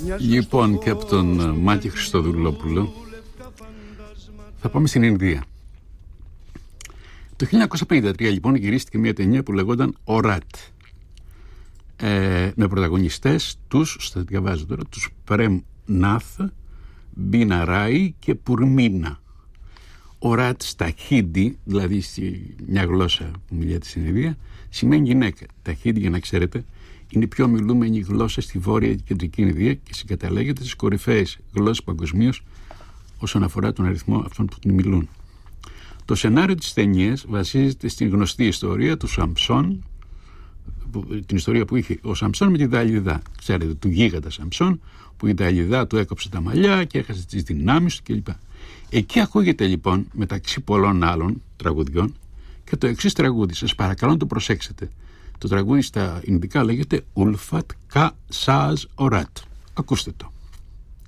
Λοιπόν, και από τον Μάκη Χριστοδουλόπουλο θα πάμε στην Ινδία. Το 1953 λοιπόν γυρίστηκε μια ταινία που λεγόταν «Ορατ», με πρωταγωνιστές τους, θα διαβάζω τώρα, τους Πρέμ Ναθ, Μπίνα Ράι και Πουρμίνα. «Ορατ» στα Χίντι, δηλαδή μια γλώσσα που μιλιέται στην Ινδία, σημαίνει γυναίκα. Τα Χίντι, για να ξέρετε, είναι η πιο μιλούμενη γλώσσα στη Βόρεια και Κεντρική Ινδία και συγκαταλέγεται στις κορυφαίες γλώσσες παγκοσμίως όσον αφορά τον αριθμό αυτών που την μιλούν. Το σενάριο της ταινίας βασίζεται στην γνωστή ιστορία του Σαμψόν, την ιστορία που είχε ο Σαμψόν με τη Δαλιδά. Ξέρετε, του γίγαντα Σαμψόν, που η Δαλιδά του έκοψε τα μαλλιά και έχασε τις δυνάμεις του κλπ. Εκεί ακούγεται λοιπόν, μεταξύ πολλών άλλων τραγουδιών, και το εξής τραγούδι. Σας παρακαλώ να το προσέξετε. Το τραγούδι στα Ινδικά λέγεται «Ulfat Ka Saz Orat». Ακούστε το.